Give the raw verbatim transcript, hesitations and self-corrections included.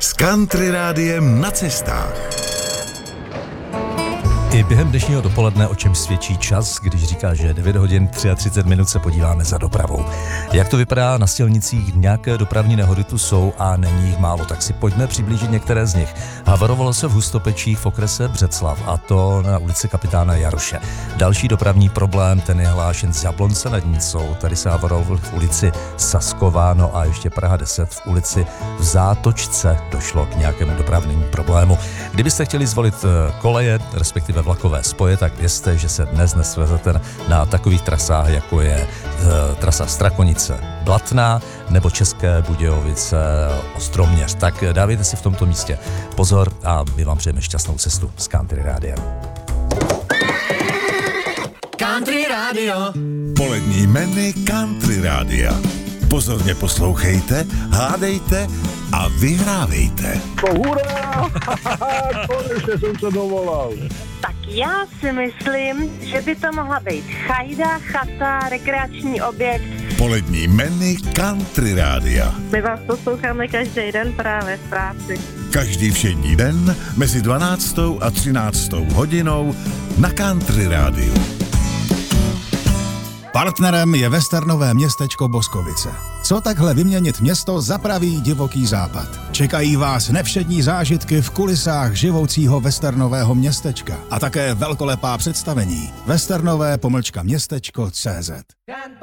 s Country Rádiem na cestách. I během dnešního dopoledne, o čem svědčí čas, když říká, že devět hodin třicet tři minut, se podíváme za dopravou. Jak to vypadá na silnicích, nějaké dopravní nehody tu jsou a není jich málo, tak si pojďme přiblížit některé z nich. Havarovalo se v Hustopečích v okrese Břeclav, a to na ulici Kapitána Jaroše. Další dopravní problém, ten je hlášen z Jablonce nad Nicou, tady se havarovalo v ulici Sasková, no a ještě Praha deset v ulici v Zátočce došlo k nějakému dopravnímu problému. Kdybyste chtěli zvolit koleje, respektive vlakové spoje, tak vězte, že se dnes nesvezete na takových trasách, jako je e, trasa Strakonice Blatná nebo České Budějovice Ostroměř. Tak dávejte si v tomto místě pozor a my vám přejeme šťastnou cestu s Country Rádiem. Country Radio. Polední meny Country Rádia. Pozorně poslouchejte, hádejte a vyhrávejte. No hurá! Konečně jsem se dovolal. Tak já si myslím, že by to mohla být chajda, chata, rekreační objekt. Polední meny Country Rádia. My vás posloucháme každý den právě v práci. Každý všední den mezi dvanáctou a třináctou hodinou na Country Rádiu. Partnerem je westernové městečko Boskovice. Co takhle vyměnit město za pravý divoký západ? Čekají vás nevšední zážitky v kulisách živoucího westernového městečka a také velkolepá představení westernové pomlčka městečko tečka cé zet.